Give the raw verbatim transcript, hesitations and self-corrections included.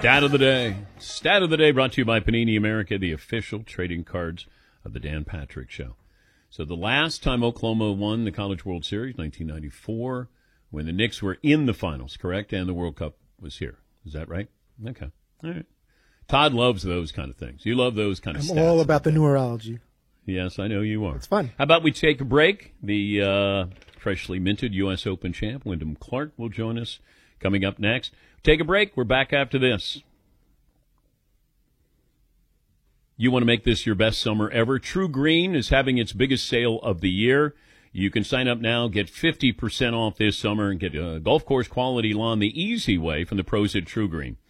Stat of the day. Stat of the day brought to you by Panini America, the official trading cards of the Dan Patrick Show. So the last time Oklahoma won the College World Series, nineteen ninety-four, when the Knicks were in the finals, correct? And the World Cup was here. Is that right? Okay. All right. Todd loves those kind of things. You love those kind of I'm stats. all about the numerology. Yes, I know you are. It's fun. How about we take a break? The uh, freshly minted U S Open champ, Wyndham Clark, will join us coming up next. Take a break. We're back after this. You want to make this your best summer ever? True Green is having its biggest sale of the year. You can sign up now, get fifty percent off this summer, and get a golf course quality lawn the easy way from the pros at True Green.